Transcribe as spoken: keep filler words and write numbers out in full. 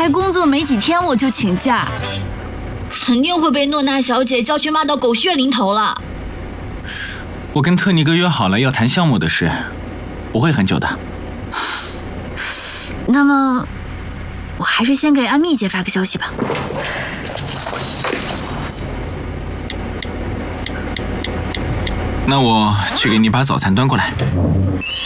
才工作没几天我就请假，肯定会被诺娜小姐叫去骂到狗血淋头了。 我跟特尼哥约好了要谈项目的事，不会很久的。 那么，我还是先给安蜜姐发个消息吧。 那我去给你把早餐端过来。